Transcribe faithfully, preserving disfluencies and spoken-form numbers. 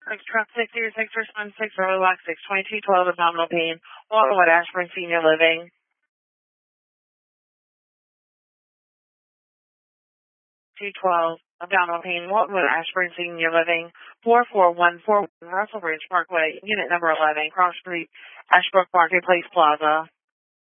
Six truck six zero six respond six early walk six twenty two twelve abdominal pain. Waltonwood Ashburn Senior Living. Two twelve abdominal pain. Waltonwood Ashburn Senior Living. Four four one four Russell Ridge Parkway. Unit number eleven. Cross Street. Ashbrook Marketplace Plaza.